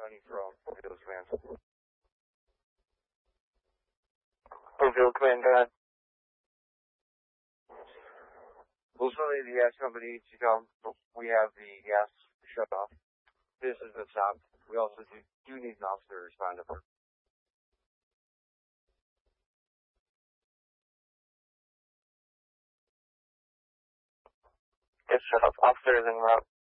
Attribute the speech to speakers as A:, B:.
A: Money from Bill's Ransom.
B: Bill, command, go ahead.
A: We'll tell the gas company to come. We have the gas shut off. This is the top. We also do need an officer to respond to her.
B: Yes, shut off. Officer is en route.